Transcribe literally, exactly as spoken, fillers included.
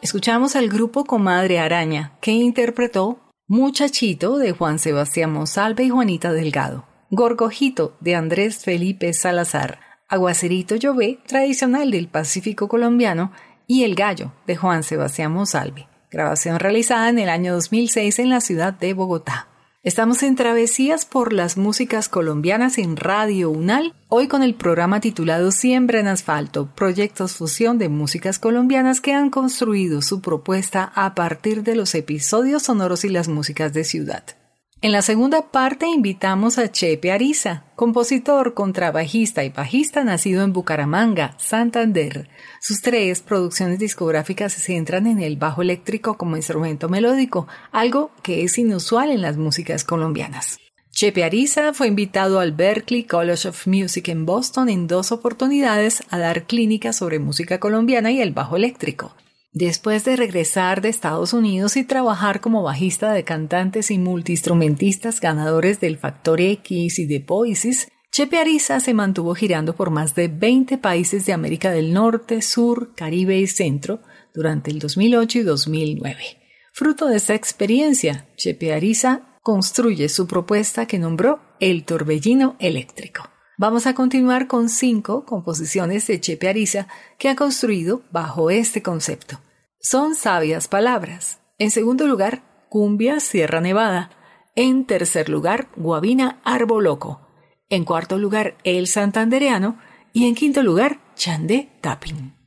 Escuchamos al grupo Comadre Araña, que interpretó Muchachito de Juan Sebastián Monsalve y Juanita Delgado, Gorgojito de Andrés Felipe Salazar, Aguacerito Llové, tradicional del Pacífico colombiano, y El Gallo de Juan Sebastián Monsalve, grabación realizada en el año dos mil seis en la ciudad de Bogotá. Estamos en Travesías por las músicas colombianas en Radio Unal, hoy con el programa titulado Siembra en Asfalto, proyectos fusión de músicas colombianas que han construido su propuesta a partir de los episodios sonoros y las músicas de ciudad. En la segunda parte invitamos a Chepe Ariza, compositor, contrabajista y bajista nacido en Bucaramanga, Santander. Sus tres producciones discográficas se centran en el bajo eléctrico como instrumento melódico, algo que es inusual en las músicas colombianas. Chepe Ariza fue invitado al Berklee College of Music en Boston en dos oportunidades a dar clínicas sobre música colombiana y el bajo eléctrico. Después de regresar de Estados Unidos y trabajar como bajista de cantantes y multiinstrumentistas ganadores del Factor X y de Voices, Chepe Ariza se mantuvo girando por más de veinte países de América del Norte, Sur, Caribe y Centro durante el dos mil ocho y dos mil nueve. Fruto de esta experiencia, Chepe Ariza construye su propuesta que nombró El Torbellino Eléctrico. Vamos a continuar con cinco composiciones de Chepe Ariza que ha construido bajo este concepto. Son Sabias Palabras. En segundo lugar, Cumbia Sierra Nevada. En tercer lugar, Guabina Árbol Loco. En cuarto lugar, El Santandereano. Y en quinto lugar, Chandé Tapping.